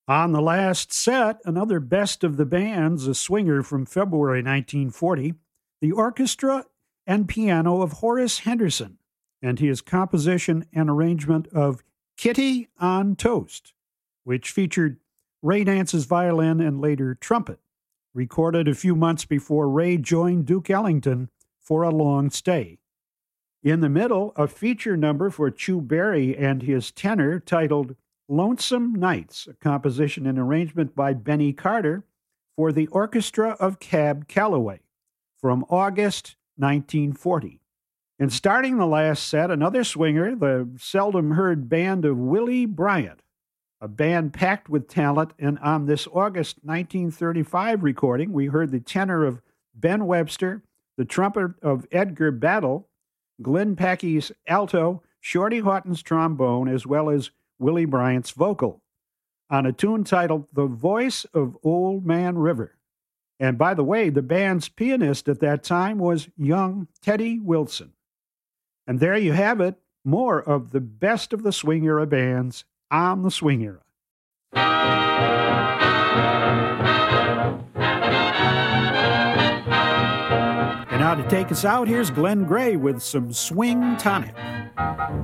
On the last set, another best of the bands, a swinger from February 1940, the orchestra and piano of Horace Henderson, and his composition and arrangement of Kitty on Toast, which featured Ray Dance's violin and later trumpet, recorded a few months before Ray joined Duke Ellington for a long stay. In the middle, a feature number for Chu Berry and his tenor titled Lonesome Nights, a composition and arrangement by Benny Carter for the Orchestra of Cab Calloway from August 1940. And starting the last set, another swinger, the seldom heard band of Willie Bryant, a band packed with talent. And on this August 1935 recording, we heard the tenor of Ben Webster, the trumpet of Edgar Battle, Glenn Packey's alto, Shorty Houghton's trombone, as well as Willie Bryant's vocal, on a tune titled The Voice of Old Man River. And by the way, the band's pianist at that time was young Teddy Wilson. And there you have it, more of the best of the swing era bands on the swing era. And now to take us out, here's Glenn Gray with some Swing Tonic.